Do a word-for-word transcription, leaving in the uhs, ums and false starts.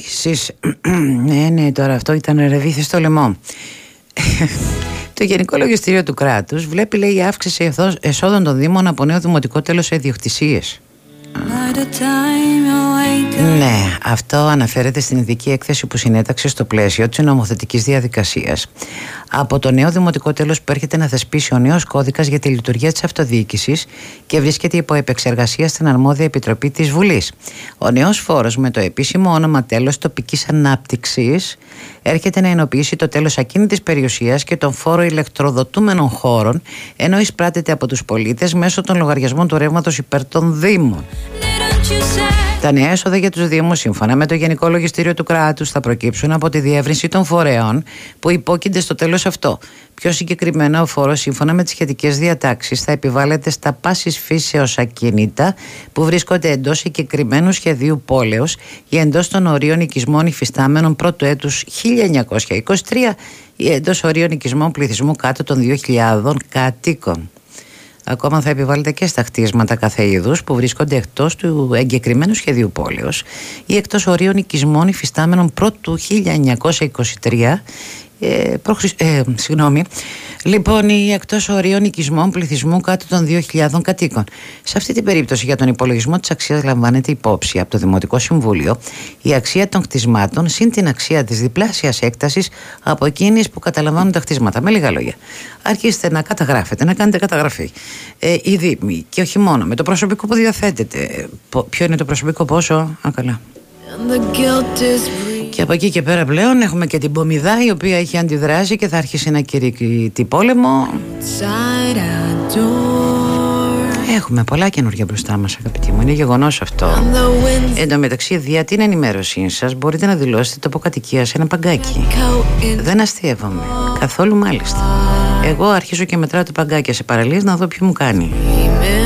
Επίσης, ναι, ναι, τώρα αυτό ήταν ρεβίθι στο λαιμό. Το Γενικό Λογιστήριο του Κράτους βλέπει, λέει, αύξηση εσόδων των Δήμων από νέο δημοτικό τέλος σε ιδιοκτησίες. Ναι, αυτό αναφέρεται στην ειδική έκθεση που συνέταξε στο πλαίσιο της νομοθετικής διαδικασίας. Από το νέο δημοτικό τέλος που έρχεται να θεσπίσει ο νέος κώδικας για τη λειτουργία της αυτοδιοίκησης και βρίσκεται υπό επεξεργασία στην αρμόδια επιτροπή της Βουλής. Ο νέος φόρος, με το επίσημο όνομα τέλος τοπικής ανάπτυξης, έρχεται να ενοποιήσει το τέλος ακίνητης περιουσίας και τον φόρο ηλεκτροδοτούμενων χώρων, ενώ εισπράττεται από τους πολίτες μέσω των λογαριασμών του ρεύματος υπέρ των Δήμων. Τα νέα έσοδα για τους Δήμους, σύμφωνα με το Γενικό Λογιστήριο του Κράτους, θα προκύψουν από τη διεύρυνση των φορέων που υπόκεινται στο τέλος αυτό. Πιο συγκεκριμένα, ο φόρος, σύμφωνα με τις σχετικές διατάξεις, θα επιβάλλεται στα πάσης φύσεως ακίνητα που βρίσκονται εντός συγκεκριμένου σχεδίου πόλεως ή εντός των ορίων οικισμών υφιστάμενων πρώτου έτους χίλια εννιακόσια είκοσι τρία ή εντός ορίων οικισμών πληθυσμού κάτω των δύο χιλιάδων κατοίκων. Ακόμα θα επιβάλλεται και στα κτίσματα κάθε είδους που βρίσκονται εκτός του εγκεκριμένου σχεδίου πόλεως ή εκτός ορίων οικισμών υφιστάμενων πρώτου χίλια εννιακόσια είκοσι τρία ε, προχρυσ... ε, συγγνώμη, λοιπόν, ή εκτός ορίων οικισμών πληθυσμού κάτω των δύο χιλιάδων κατοίκων. Σε αυτή την περίπτωση, για τον υπολογισμό της αξίας λαμβάνεται υπόψη από το Δημοτικό Συμβούλιο η αξία των κτισμάτων συν την αξία της διπλάσιας έκτασης από εκείνες που καταλαμβάνουν τα κτίσματα. Με λίγα λόγια, αρχίστε να καταγράφετε, να κάνετε καταγραφή. Ε, οι Δήμοι, και όχι μόνο, με το προσωπικό που διαθέτετε. Ποιο είναι το προσωπικό, πόσο, α, καλά. Και από εκεί και πέρα πλέον έχουμε και την Πομιδά, η οποία έχει αντιδράσει και θα αρχίσει να κηρύττει πόλεμο. Έχουμε πολλά καινούργια μπροστά μας, αγαπητοί μου, είναι γεγονός αυτό. Εν τω μεταξύ, δια την ενημέρωσή σας μπορείτε να δηλώσετε τοποκατοικία σε ένα παγκάκι. Δεν αστείευομαι καθόλου, μάλιστα. Εγώ αρχίζω και μετράω τα παγκάκια σε παραλίες να δω ποιο μου κάνει.